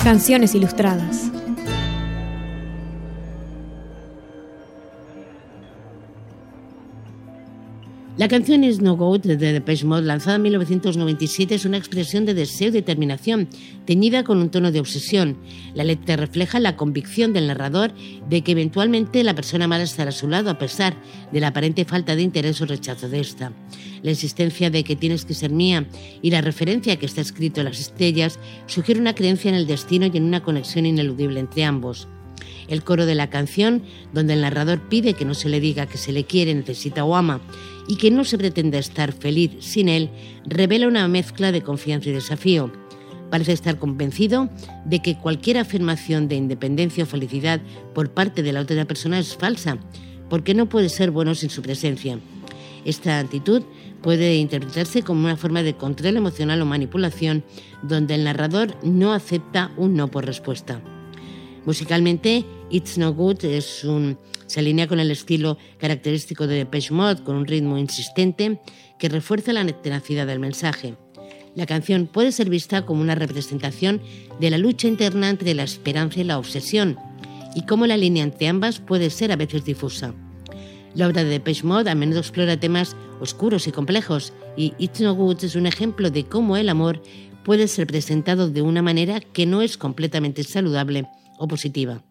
Canciones ilustradas. La canción It's No Good de Depeche Mode, lanzada en 1997, es una expresión de deseo y determinación, teñida con un tono de obsesión. La letra refleja la convicción del narrador de que eventualmente la persona amada estará a su lado a pesar de la aparente falta de interés o rechazo de esta. La insistencia de que tienes que ser mía y la referencia a que está escrito en las estrellas sugiere una creencia en el destino y en una conexión ineludible entre ambos. El coro de la canción, donde el narrador pide que no se le diga que se le quiere, necesita o ama y que no se pretende estar feliz sin él, revela una mezcla de confianza y desafío. Parece estar convencido de que cualquier afirmación de independencia o felicidad por parte de la otra persona es falsa, porque no puede ser bueno sin su presencia. Esta actitud puede interpretarse como una forma de control emocional o manipulación, donde el narrador no acepta un no por respuesta. Musicalmente, It's No Good se alinea con el estilo característico de Depeche Mode, con un ritmo insistente que refuerza la tenacidad del mensaje. La canción puede ser vista como una representación de la lucha interna entre la esperanza y la obsesión, y cómo la línea entre ambas puede ser a veces difusa. La obra de Depeche Mode a menudo explora temas oscuros y complejos, y It's No Good es un ejemplo de cómo el amor puede ser presentado de una manera que no es completamente saludable o positiva.